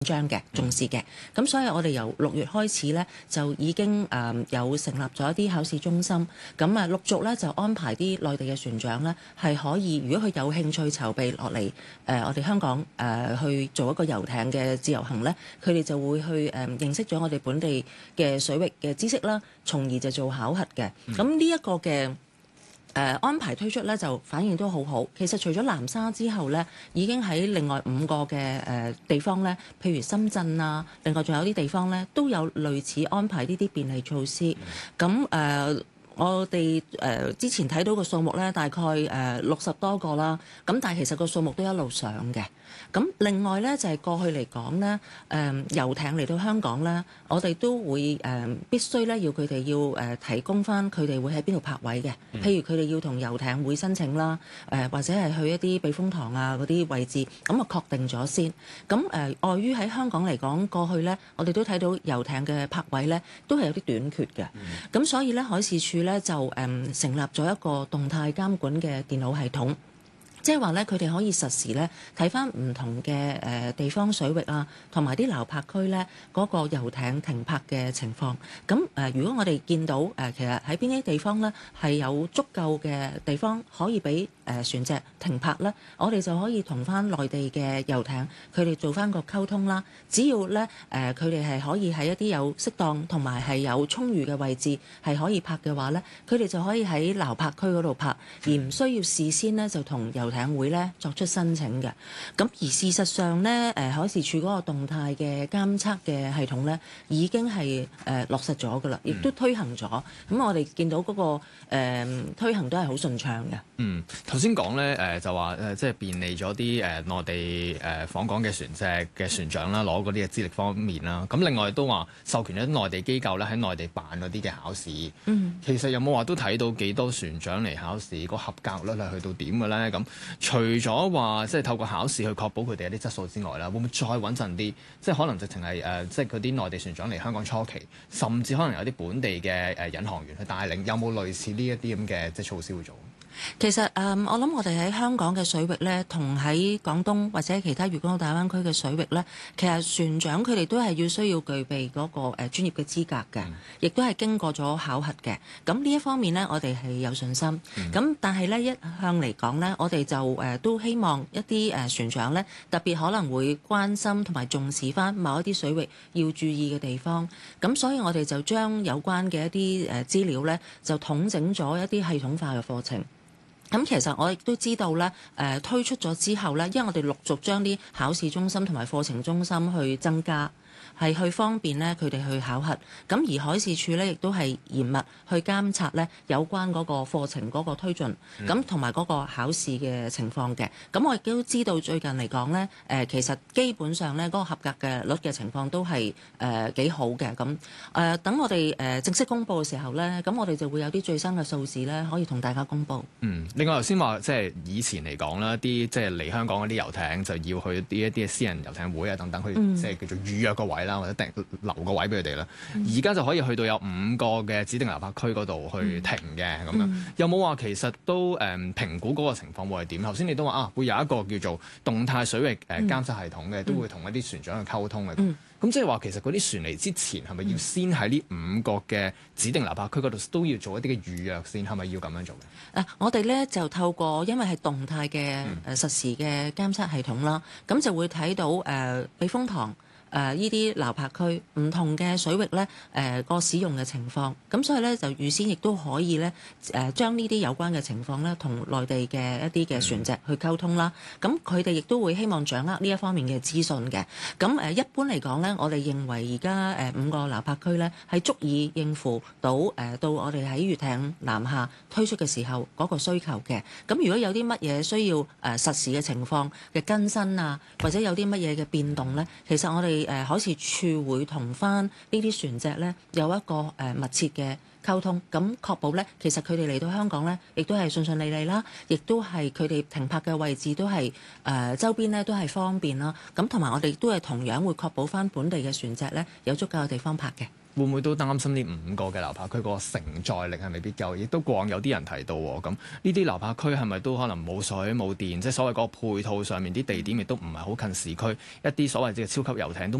張嘅重視嘅，咁所以我哋由6月開始咧，就已經有成立咗一啲考試中心，咁陸續咧就安排啲內地嘅船長咧係可以，如果佢有興趣籌備落嚟我哋香港去做一個遊艇嘅自由行咧，佢哋就會去認識咗我哋本地嘅水域嘅知識啦，從而就做考核嘅。咁呢一個嘅安排推出咧就反應都好好。其實除咗南沙之後咧，已經喺另外5個嘅地方咧，譬如深圳啊，另外仲有啲地方咧都有類似安排呢啲便利措施。咁我哋之前睇到個數目咧，大概60多個啦。咁但係其實個數目都一路上嘅。咁另外咧就係過去嚟講咧，遊艇嚟到香港咧，我哋都會必須咧要佢哋要提供翻佢哋會喺邊度泊位嘅。譬如佢哋要同遊艇會申請啦，或者係去一啲避風塘啊嗰啲位置，咁確定咗先。咁礙於喺香港嚟講，過去咧我哋都睇到遊艇嘅泊位咧都係有啲短缺嘅。咁所以咧海事處咧就成立咗一個動態監管嘅電腦系統。即係話咧，佢哋可以實時咧睇翻唔同嘅地方水域啊，同埋啲撈泊區咧嗰個遊艇停泊嘅情況。咁如果我哋見到其實喺邊啲地方咧係有足夠嘅地方可以俾船隻停泊咧，我哋就可以同翻內地嘅遊艇佢哋做翻個溝通啦。只要咧佢哋係可以喺一啲有適當同埋係有充裕嘅位置係可以泊嘅話咧，佢哋就可以喺撈泊區嗰度泊，而唔需要事先咧就同遊艇會咧作出申請嘅。咁而事實上咧，海事處嗰個動態嘅監測嘅系統咧，已經係落實咗噶啦，亦都推行咗。咁我哋見到嗰個推行都係好順暢嘅。 頭先講咧就話即係便利咗啲內地訪港嘅船隻嘅船長啦，攞嗰啲嘅資歷方面啦。咁另外都話授權咗內地機構咧喺內地辦嗰啲嘅考試。其實有冇話都睇到幾多船長嚟考試，個合格率係去到點嘅咧？咁除咗話即係透過考試去確保佢哋一啲質素之外啦，會唔會再穩陣啲？即係可能直情係即係嗰啲內地船長嚟香港初期，甚至可能有啲本地嘅引航員去帶領，有冇類似呢一啲咁嘅即係措施會做？ 其實我諗我哋喺香港嘅水域咧，同喺廣東或者其他粵港澳大灣區嘅水域咧，其實船長佢哋都係要需要具備嗰個專業嘅資格嘅，亦都係經過咗考核嘅。咁呢一方面咧，我哋係有信心。咁但係咧一向嚟講咧，我哋就都希望一啲船長咧，特別可能會關心同埋重視翻某一啲水域要注意嘅地方。咁所以我哋就將有關嘅一啲資料咧，就統整咗一啲系統化嘅課程。咁其實我亦都知道咧，推出咗之後咧，因為我哋陸續將啲考試中心同埋課程中心去增加，係去方便咧佢哋去考核。咁而海事處咧亦都係嚴密去監察咧有關嗰個課程嗰個推進，咁同埋嗰個考試嘅情況嘅。咁我亦都知道最近嚟講咧，其實基本上咧嗰個合格嘅率嘅情況都係幾好嘅。咁等我哋正式公佈嘅時候咧，咁我哋就會有啲最新嘅數字咧，可以同大家公佈。 另外頭先話即係以前嚟講啦，啲即係嚟香港嗰啲遊艇就要去一啲私人遊艇會啊等等，去即係叫做預約個位啦，或者訂留個位俾佢哋啦。而家就可以去到有5個嘅指定遊客區嗰度去停嘅咁樣。有冇話其實都評估嗰個情況會係點？頭先你都話會有一個叫做動態水域監測系統嘅，都會同一啲船長去溝通嘅。咁即係話其實嗰啲船嚟之前係咪要先喺呢5個嘅指定遊客區嗰度都要做一啲嘅預約先？係咪要咁樣做嘅？ 我哋咧就透過因為係動態嘅實時嘅監測系統啦，咁就會睇到避風塘。呢啲撈泊區唔同嘅水域咧，個使用嘅情況，咁所以咧就預先亦都可以咧將呢啲有關嘅情況咧同內地嘅一啲嘅船隻去溝通啦。咁佢哋亦都會希望掌握呢一方面嘅資訊嘅。咁一般嚟講咧，我哋認為而家5個撈泊區咧係足以應付到到我哋喺粵艇南下推出嘅時候嗰個需求嘅。咁如果有啲乜嘢需要實時嘅情況嘅更新啊，或者有啲乜嘢嘅變動咧，其實我哋海事處會同翻呢啲船隻咧有一個密切嘅溝通，咁確保咧其實佢哋嚟到香港咧，亦都係順順利利啦，亦都係佢哋停泊嘅位置都係周邊咧都係方便啦。咁同埋我哋都係同樣會確保翻本地嘅船隻咧有足夠嘅地方泊嘅。 會唔會都擔心呢5個嘅樓泊區個承載力係未必夠？亦都過往有啲人提到咁，呢啲樓泊區係咪都可能冇水冇電，即係所謂嗰個配套上面啲地點亦都唔係好近市區，一啲所謂嘅超級遊艇都